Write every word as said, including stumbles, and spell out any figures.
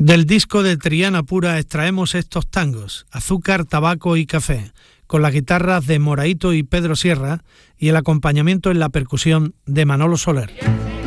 Del disco de Triana Pura extraemos estos tangos, Azúcar, Tabaco y Café, con las guitarras de Moraito y Pedro Sierra y el acompañamiento en la percusión de Manolo Soler.